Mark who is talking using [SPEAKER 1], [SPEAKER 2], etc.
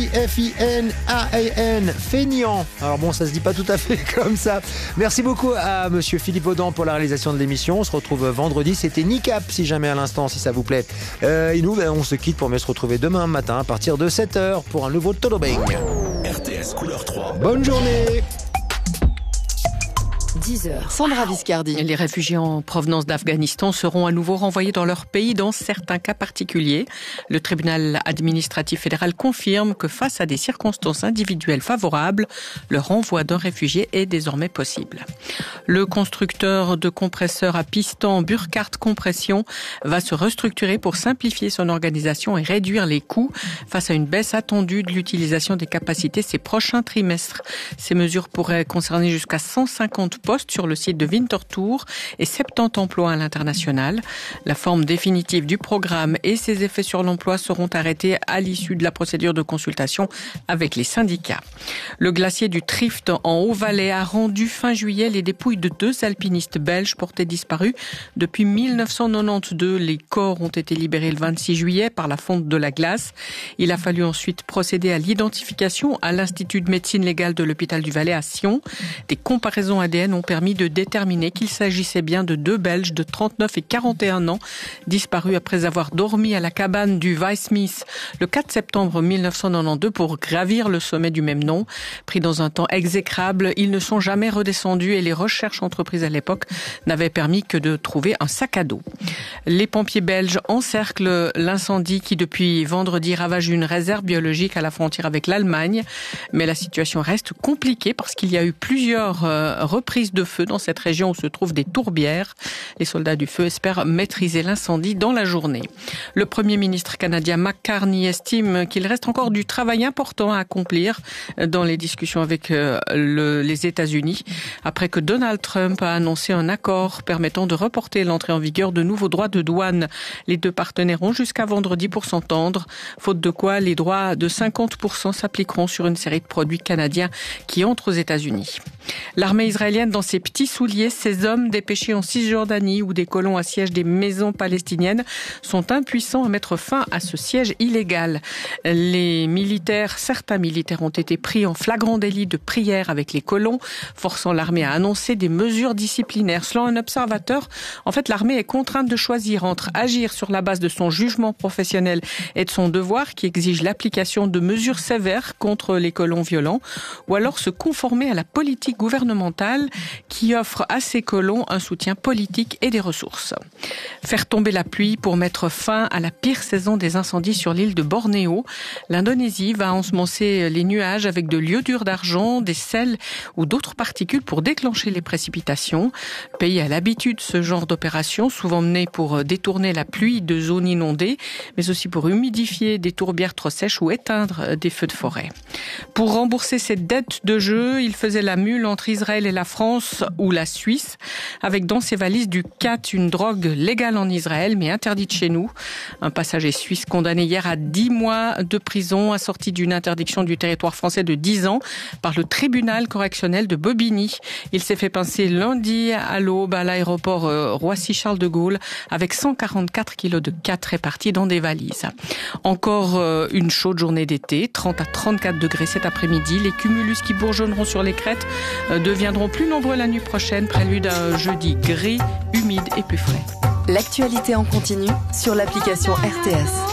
[SPEAKER 1] F-I-N-A-N, feignant. Alors bon, ça se dit pas tout à fait comme ça. Merci beaucoup à monsieur Philippe Audan pour la réalisation de l'émission. On se retrouve vendredi. C'était Nicap, si jamais à l'instant, si ça vous plaît. Et nous, on se quitte pour mieux se retrouver demain matin à partir de 7h pour un nouveau Todo Bang.
[SPEAKER 2] RTS Couleur 3.
[SPEAKER 1] Bonne journée.
[SPEAKER 3] 10h. Sandra Viscardi.
[SPEAKER 4] Les réfugiés en provenance d'Afghanistan seront à nouveau renvoyés dans leur pays dans certains cas particuliers. Le tribunal administratif fédéral confirme que face à des circonstances individuelles favorables, le renvoi d'un réfugié est désormais possible. Le constructeur de compresseurs à piston Burkhardt Compression va se restructurer pour simplifier son organisation et réduire les coûts face à une baisse attendue de l'utilisation des capacités ces prochains trimestres. Ces mesures pourraient concerner jusqu'à 150 postes sur le site de Winterthur et 70 emplois à l'international. La forme définitive du programme et ses effets sur l'emploi seront arrêtés à l'issue de la procédure de consultation avec les syndicats. Le glacier du Trift en Haut-Valais a rendu fin juillet les dépouilles de 2 alpinistes belges portés disparus depuis 1992. Les corps ont été libérés le 26 juillet par la fonte de la glace. Il a fallu ensuite procéder à l'identification à l'Institut de médecine légale de l'hôpital du Valais à Sion. Des comparaisons ADN ont permis de déterminer qu'il s'agissait bien de 2 Belges de 39 et 41 ans, disparus après avoir dormi à la cabane du Weissmith le 4 septembre 1992 pour gravir le sommet du même nom. Pris dans un temps exécrable, ils ne sont jamais redescendus et les recherches entreprises à l'époque n'avaient permis que de trouver un sac à dos. Les pompiers belges encerclent l'incendie qui depuis vendredi ravage une réserve biologique à la frontière avec l'Allemagne. Mais la situation reste compliquée parce qu'il y a eu plusieurs reprises de feu dans cette région où se trouvent des tourbières. Les soldats du feu espèrent maîtriser l'incendie dans la journée. Le Premier ministre canadien McCartney estime qu'il reste encore du travail important à accomplir dans les discussions avec les États-Unis après que Donald Trump a annoncé un accord permettant de reporter l'entrée en vigueur de nouveaux droits de douane. Les 2 partenaires ont jusqu'à vendredi pour s'entendre, faute de quoi les droits de 50% s'appliqueront sur une série de produits canadiens qui entrent aux États-Unis. L'armée israélienne dans ses petits souliers, ces hommes dépêchés en Cisjordanie où des colons assiègent des maisons palestiniennes sont impuissants à mettre fin à ce siège illégal. Certains militaires ont été pris en flagrant délit de prière avec les colons, forçant l'armée à annoncer des mesures disciplinaires. Selon un observateur, en fait, l'armée est contrainte de choisir entre agir sur la base de son jugement professionnel et de son devoir qui exige l'application de mesures sévères contre les colons violents, ou alors se conformer à la politique gouvernementale qui offre à ces colons un soutien politique et des ressources. Faire tomber la pluie pour mettre fin à la pire saison des incendies sur l'île de Bornéo. L'Indonésie va ensemencer les nuages avec de l'iodure d'argent, des sels ou d'autres particules pour déclencher les précipitations. Le pays a l'habitude de ce genre d'opération, souvent menée pour détourner la pluie de zones inondées, mais aussi pour humidifier des tourbières trop sèches ou éteindre des feux de forêt. Pour rembourser ses dettes de jeu, il faisait la mule entre Israël et la France ou la Suisse, avec dans ses valises du khat, une drogue légale en Israël mais interdite chez nous. Un passager suisse condamné hier à 10 mois de prison, assorti d'une interdiction du territoire français de 10 ans par le tribunal correctionnel de Bobigny. Il s'est fait pincer lundi à l'aube à l'aéroport Roissy-Charles de Gaulle avec 144 kilos de khat répartis dans des valises. Encore une chaude journée d'été, 30 à 34 degrés cet après-midi. Les cumulus qui bourgeonneront sur les crêtes deviendront plus nombreux la nuit prochaine, prélude à un jeudi gris, humide et plus frais.
[SPEAKER 3] L'actualité en continu sur l'application RTS.